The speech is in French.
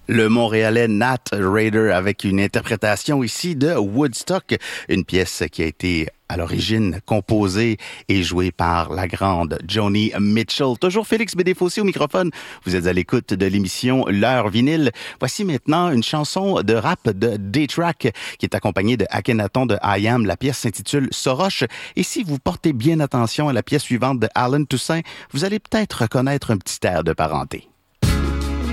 Le Montréalais Nat Rader avec une interprétation ici de Woodstock, une pièce qui a été à l'origine composée et jouée par la grande Joni Mitchell. Toujours Félix Bédéfossé au microphone. Vous êtes à l'écoute de l'émission L'heure vinyle. Voici maintenant une chanson de rap de Day-Track qui est accompagnée de Akhenaton de I Am. La pièce s'intitule Soroche. Et si vous portez bien attention à la pièce suivante de Alan Toussaint, vous allez peut-être reconnaître un petit air de parenté.